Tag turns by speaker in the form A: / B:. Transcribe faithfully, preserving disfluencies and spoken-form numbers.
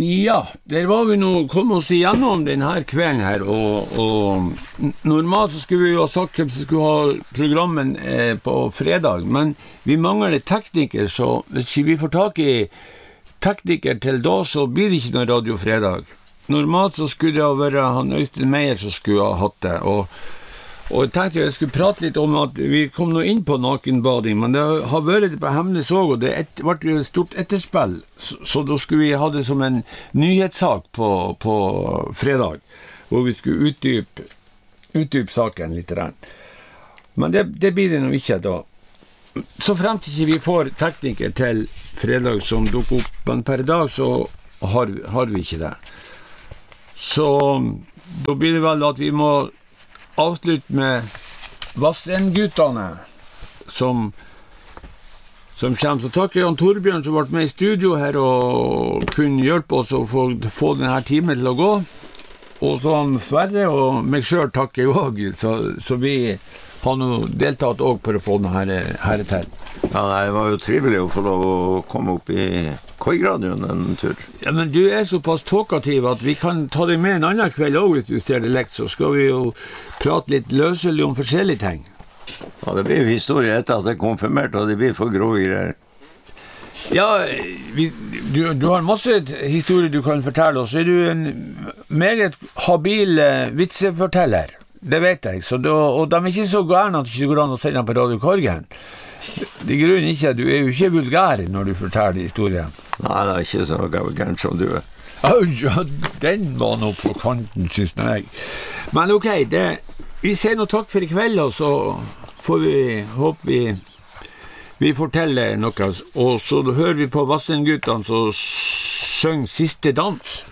A: Ja, der var vi nå kom oss igjennom denne kvelden her, og, og normalt så skulle vi jo ha sagt hvem som skulle ha programmen eh, på fredag, men vi mangler tekniker, så hvis vi får tak i tekniker til da, så blir det ikke noe radio fredag. Normalt så skulle det være han Øystein Meyer som skulle ha hatt det, og Og jeg tenkte jeg skulle prate litt om at vi kom nå inn på nakenbading, men det har vært på Hemnes også, og det et, ble et stort etterspill, så, så da skulle vi ha det som en nyhetssak på, på fredag, hvor vi skulle utdype, utdype saken litt. Men det, det blir det nå ikke da. Så frem til ikke vi får tekniker til fredag som dukker opp, men per dag så har, har vi ikke det. Så da blir det vel at vi må avslutt med Vassendguttene som som kommer. Så takker Jan Torbjørn som ble med i studio her og kunne hjelpe oss å få, få denne timen til å gå. Og så han Sverre og meg selv takker jeg også, så, så vi har nå deltatt også for å få denne her, her til.
B: Ja, det var jo trivelig å få lov å komme opp i Koiradioen en tur.
A: Ja, men du er såpass talkativ at vi kan ta deg med en annen kveld også, hvis du ser det lekt, så skal vi jo prate litt løselig om forskjellige ting.
B: Ja, det blir jo historie etter at det er konfirmert, og det blir for grove greier.
A: Ja, vi, du, du har masse historier du kan fortelle oss. Er du en meget habil uh, vitseforteller? Det vet jeg, så da, og de er ikke så gærne at det ikke går an å sende dem på Radio Korgen. Det grunnen ikke, du er jo ikke vulgær når du forteller historien.
B: Nei, det er ikke så gærent som du er.
A: Ja, den var nå på kanten, synes jeg. Men ok, det, vi sier noe takk for i kveld, og så får vi håpe vi, vi forteller noe. Og så hører vi på Vassendguttene som synger Siste dans.